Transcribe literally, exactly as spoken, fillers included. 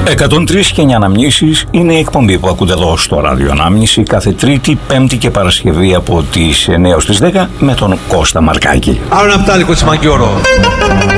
εκατόν τρία και εννιά Αναμνήσεις είναι η εκπομπή που ακούτε εδώ στο Ράδιο Ανάμνηση κάθε Τρίτη, Πέμπτη και Παρασκευή από τις εννιά έως τις δέκα με τον Κώστα Μαρκάκη. Άρα να πτάλει κοτσιμαγκιόρο.